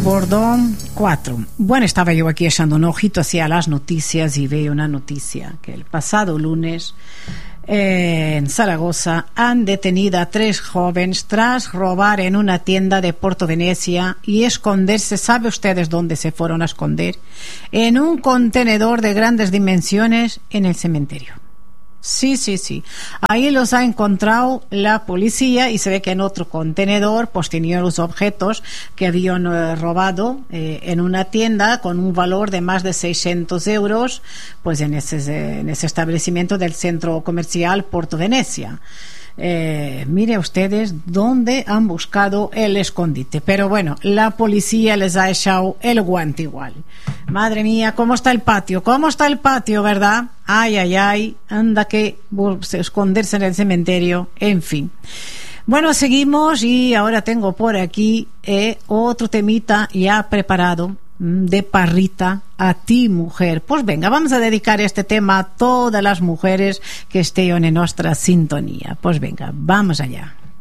Bordón 4. Bueno, estaba yo aquí echando un ojito hacia las noticias y veo una noticia que el pasado lunes en Zaragoza han detenido a 3 jóvenes tras robar en una tienda de Porto Venecia y esconderse. ¿Sabe ustedes dónde se fueron a esconder? En un contenedor de grandes dimensiones en el cementerio. Sí. Ahí los ha encontrado la policía y se ve que en otro contenedor pues tenían los objetos que habían robado en una tienda con un valor de más de 600 euros, pues en ese establecimiento del centro comercial Porto Venecia. Mire ustedes dónde han buscado el escondite, pero bueno, la policía les ha echado el guante igual. Madre mía, ¿cómo está el patio? ¿Verdad? Ay, anda que esconderse en el cementerio, en fin. Bueno, seguimos y ahora tengo por aquí otro temita ya preparado de parrita a ti, mujer. Pues venga, vamos a dedicar este tema a todas las mujeres que estén en nuestra sintonía. Pues venga, vamos allá.